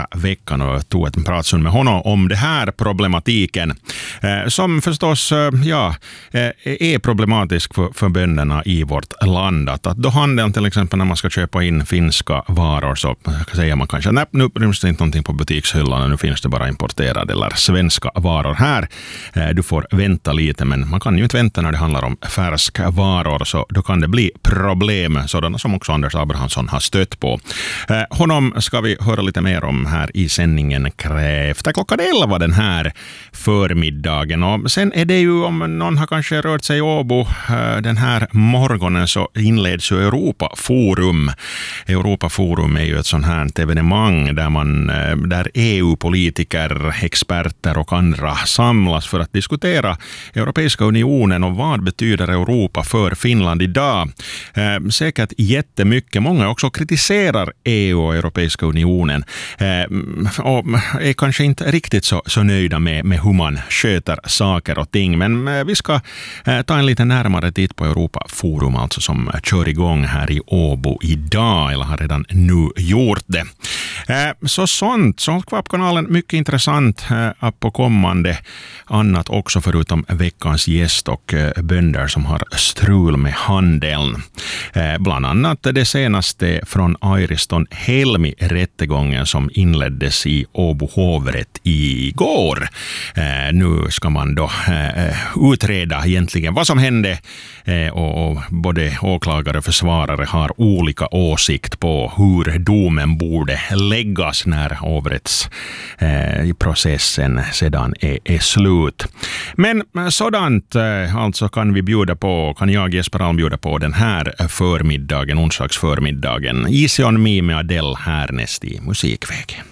förra veckan och tog en pratstund med honom om det här problematiken som förstås är problematisk för bönderna i vårt land. Att då handeln till exempel när man ska köpa in finska varor så säger man kanske nej, nu ryms det inte någonting på butikshyllan, nu finns det bara importerade eller svenska varor här. Du får vänta lite, men man kan ju inte vänta när det handlar om färska varor, så då kan det bli problem, sådana som också Anders Abrahamsson har stött på. Honom ska vi höra lite mer om här i sändningen efter klockan 11 den här förmiddagen. Och sen är det ju, om någon har kanske rört sig i Åbo den här morgonen, så inleds ju Europaforum. Europaforum är ju ett sånt här evenemang där EU-politiker, experter och andra samlas för att diskutera Europeiska unionen och vad betyder Europa för Finland idag. Säkert jättemycket. Många också kritiserar EU och Europeiska unionen och är kanske inte riktigt så nöjda med hur man sköter saker och ting. Men vi ska ta en lite närmare titt på Europaforum, alltså som kör igång här i Åbo idag, eller har redan nu gjort det. Så kvar på kanalen, mycket intressant på kommande, annat också förutom veckans gäst och bönder som har strul med handeln. Bland annat det senaste från Airiston Helmi-rättegången som inleddes i Åbo hovrätt igår. Nu ska man då utreda egentligen vad som hände och både åklagare och försvarare har olika åsikt på hur domen borde läggas när hovrättsprocessen sedan är slut. Men sådant alltså kan jag Jesper Alm bjuda på den här förmiddagen, onsdagsförmiddagen. Easy on me med Adele härnäst i musikväg.